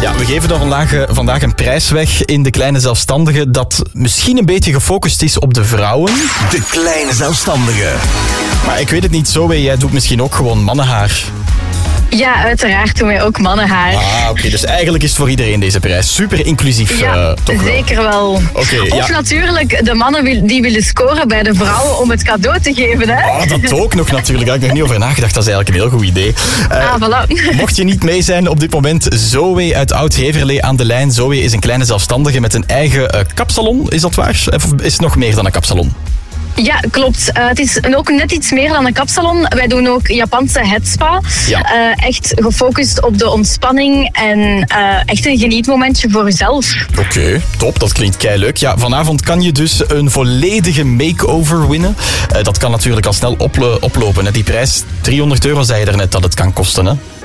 Ja, we geven vandaag een prijs weg in De Kleine Zelfstandige dat misschien een beetje gefocust is op de vrouwen. De Kleine Zelfstandige. Maar ik weet het niet, Zoe, jij doet misschien ook gewoon mannenhaar. Ja, uiteraard doen wij ook mannenhaar. Oké, dus eigenlijk is het voor iedereen deze prijs. Super inclusief, ja, toch wel? Zeker wel. Of natuurlijk de mannen die willen scoren bij de vrouwen om het cadeau te geven. Hè? Dat ook nog natuurlijk. Daar heb ik nog niet over nagedacht. Dat is eigenlijk een heel goed idee. Voilà. Mocht je niet mee zijn op dit moment, Zoe uit Oud-Heverlee aan de lijn. Zoe is een kleine zelfstandige met een eigen kapsalon. Is dat waar? Of is het nog meer dan een kapsalon? Ja, klopt. Het is ook net iets meer dan een kapsalon. Wij doen ook Japanse headspa. Ja. Echt gefocust op de ontspanning en echt een genietmomentje voor jezelf. Oké, top. Dat klinkt keileuk. Ja, vanavond kan je dus een volledige makeover winnen. Dat kan natuurlijk al snel oplopen. Hè. Die prijs, €300 zei je daarnet dat het kan kosten. Hè?